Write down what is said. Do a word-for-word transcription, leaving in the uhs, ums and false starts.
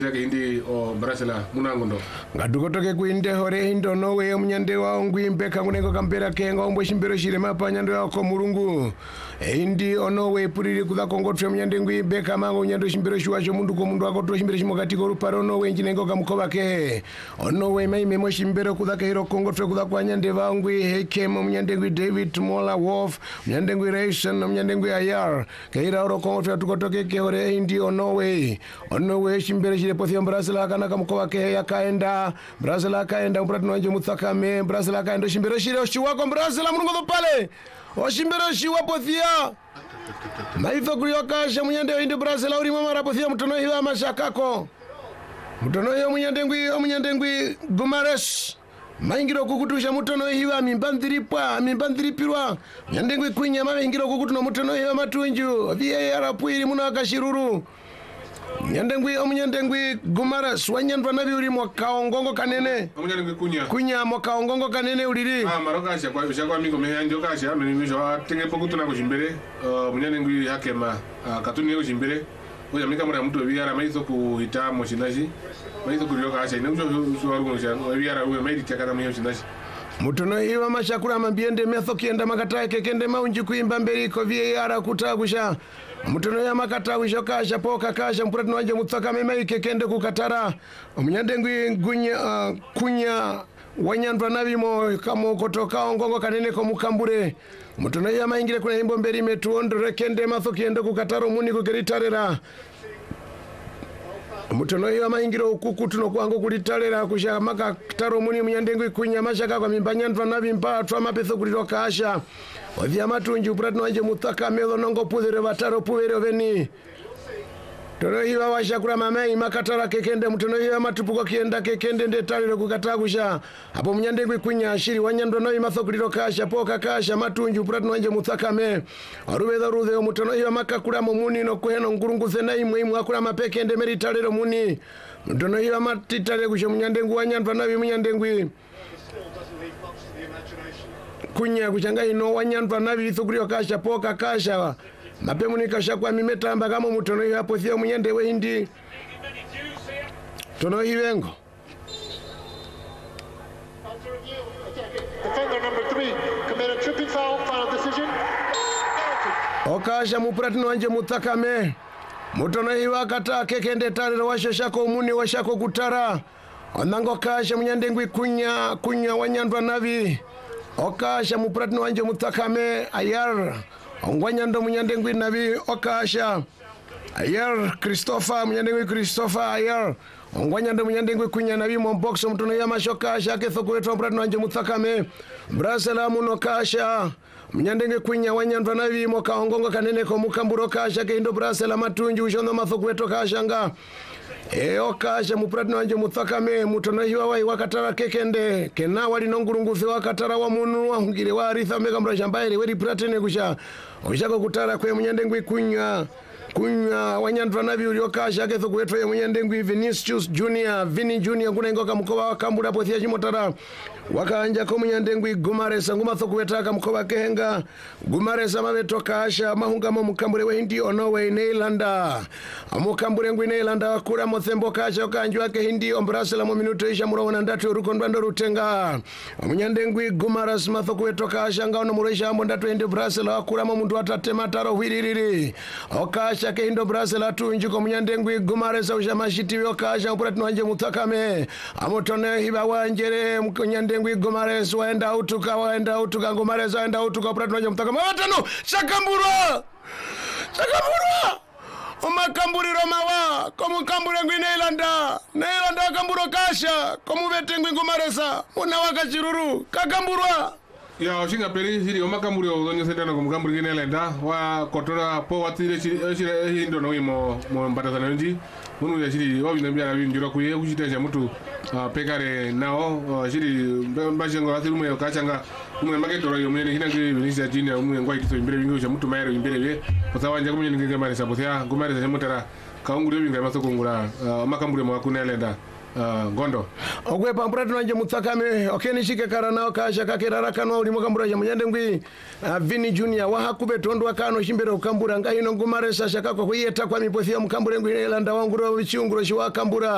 Hindi o Brasila munangondo ngadukotoke kuinde hore hindo nowe munyande wa ngwimbe kangunengo kampera kenga ombo shimbero shire mapa nyando yako murungu hindi onowe puriri kuda kongotwe munyande ngwimbe kama nyando shimbero shwacho mundu ko mundu akotwa shimbero shimokatiko ruparo nowe njinengo kamukova ke onowe mai memo shimbero kuda kehiro kongotwe kuda kwa nyande vangwi hekemo munyande ngwi David Mola Wolf munyande ngwi Ration munyande ngwi Ayar kehira ro kongotwe tukotoke ke hore hindi onowe onowe shimbero shire pothia Brasila kana kamukova ke yakaenda Brasila kaenda mpratino wanje mutsakame Brasila kaenda shimbero shire shiwako Brasila munungo pale oshimbero shiwapo thia maitho kuliyokasha munyande hindi Brasila uri mama pothia mutono hiwa mashakako mutono hiwa munyande ngwi munyande ngwi Gumares maingiro kukutusha mutono hiwa mimbandhiripwa mimbandhiripirwa munyande ngwi kwinya maingiro kukutuno mutono hiwa matunju V A R apwiri muno akashiruru Nyandengwi omunyandengwi Gumares wanyandwa nabi uri mwakaongongo kanene omunyandengwi kunya kunya mwakaongongo kanene uriri ah marokasha kwa ushakwa mingo mehanjo kasha mnimisho atenge pokutuna kujimbere omunyandengwi hakema katuni kujimbere oya mika mura mtu biara maizo kuhita moshinashi maizo kuliyoka asha inemjo suwarugo sha biara uwe maidi chakana mhiyo shinashi mutono iwa mashakura mambiende metho kienda makatae kekende maunji kuimba mberiko V A R kutagusha mutono ya makata wishokasha poka kasha mpratino wanje mutsaka memai kekende kukatara omunyandengwi gunya uh, kunya wanyandwa nabimo kamo kotoka ongongo kanene ko mukambure mutono ya maingire kuna imbo mberi metuondre kende matho kiende kukataro muni kukeritarera mutono hiwa maingiro ukukutuno kwangu kulitalera kusha maka taro muni munyandengwi kunya mashaka kwa mimbanyandwa nabi mpatwa mapetho kuliroka asha Ovia matunju pratino wanje mutsaka melo nongo pudhere bataro puvere veni tono hiwa washakura mamai makatara kekende mutono hiwa matupuko kienda kekende ndetalero kukatagusha hapo munyandengwi kunya shiri wanyandwa nabi matho kuliroka asha poka kasha matunju pratino wanje mutsaka me arubeza ruze mutono hiwa makakura mumuni no kuheno ngurunguze na imwe imwe akura mapekende meritalero muni mutono hiwa matitale kusha munyandengwi wanyandwa nabi munyandengwi kunya kuchanga ino wanyandwa nabi ithukuriyo kasha poka kasha mapemuni kasha kwa mimetamba kama mutono hiyo hapo thia munyande we hindi tono hiwengo Defender number three committed tripping foul, final decision. Okasha mupratino wanje mutsakame mutono hiwa kata kekende tarero washo shako muni washako kutara onango kasha munyandengwi kunya kunya wanyandwa nabi Okasha mupratino wanje mutsakame Ayar ongwanyando munyandengwi nabi Okasha Ayar Christopher munyandengwi Christopher Ayar ongwanyando munyandengwi kunya nabi momboxo mutono ya mashokasha kethokuletwa mupratino wanje mutsakame Brasila muno kasha munyandengwi kunya wanyandwa nabi moka ongongo kanene ko mukamburo kasha keindo Brasila matunju ushondo mathokuletwa kasha nga Eo kasha mupratino wanje mutsakame mutono hiwa wai wakatara kekende kena wali nongurungufi wakatara wa munu wahungire wa aritha meka mbrashambaire weri pratene kusha ushako kutara kwe munyandengwi kunya kunya wanyandwa nabi uliokasha ketho kuetwa ya munyandengwi Vinicius Junior Vini Junior kuna ingoka mkoba wakambura pothia chimotara wakanja ko munyandengwi Gumares ngumatho kuwetaka mkoba kehenga Gumares amaveto kasha mahungamo mukambure we hindi onowe Neilanda amukambure ngwi Neilanda akura mothembo kasha kanjwa ke hindi Brasila mo minuto isha murona ndatu rukondo ndo rutenga munyandengwi Gumares matho kuweto kasha ngano muresha mo ndatu ende Brasila akura mo mundu atatema taro hwiririri okasha ke hindo Brasila tunji ko munyandengwi Gumares ushamashiti okasha upratino wanje mutsakame amotone hiba wanjere munyandengwi Ngwi Gumares waenda utuka waenda utuka Gumares waenda utuka pratino wanje mutsakame watano chakamburwa chakamburwa omakamburiro mawa komukambure ngwi Neilanda Neilanda kamburo kasha komuvete ngwi Gumaresa una wakachiruru kakamburwa ya oshinga peri siri omakamburi odonyo sentana komukamburi ngwi Neilanda wa kotora po watire shiri hindo no imo mo mbatazana ndi munu ya shiri wabinambia na binjura kuye kuchita mutu pekare nao shiri mbashengo athirumu ya kachanga umwe maketoro yo mwene hina ngi Vinicius Junior umwe ngwa ikito imbere bingo cha mutu maero imbere be kusawanja kumye ngi ngamare sabothia ngumare za mutara kaunguri binga masokungura makamburi mwa kunelenda uh, Gondo ogwe pampratino wanje mutsakame okeni shike karana kasha kakirara kanwa uli mukambura ya munyandengwi uh, Vini Junior wahakube tondwa kano shimbere ukambura ngahino ngumare sasha kako kuyeta kwa mipothia mukambure ngwi Neilanda wanguro vichunguro shiwa kambura